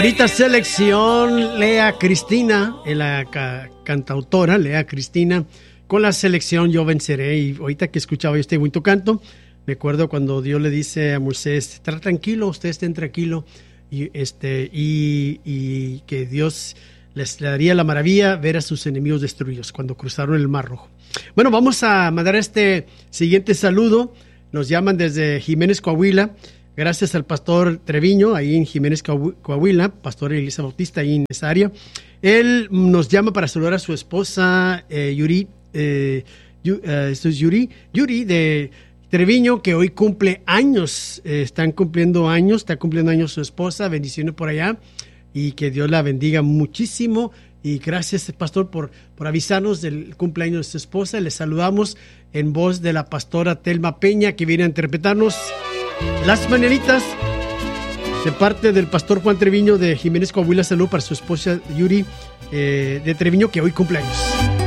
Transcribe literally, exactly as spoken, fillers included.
Ahorita selección Lea Cristina, la ca- cantautora Lea Cristina, con la selección Yo Venceré. Y ahorita que escuchaba yo este bonito canto, me acuerdo cuando Dios le dice a Moisés, estar tranquilo, ustedes estén tranquilos, y, este, y, y que Dios les daría la maravilla ver a sus enemigos destruidos cuando cruzaron el Mar Rojo. Bueno, vamos a mandar este siguiente saludo. Nos llaman desde Jiménez, Coahuila. Gracias al pastor Treviño, ahí en Jiménez, Coahuila, pastor de la Iglesia Bautista, ahí en esa área. Él nos llama para saludar a su esposa, eh, Yuri, eh, yu, uh, esto es Yuri, Yuri de Treviño, que hoy cumple años, eh, están cumpliendo años, está cumpliendo años su esposa, bendiciones por allá, y que Dios la bendiga muchísimo. Y gracias, pastor, por, por avisarnos del cumpleaños de su esposa. Les saludamos en voz de la pastora Telma Peña, que viene a interpretarnos las mañanitas de parte del pastor Juan Treviño de Jiménez, Coahuila. Salud para su esposa Yuri eh, de Treviño, que hoy cumple años.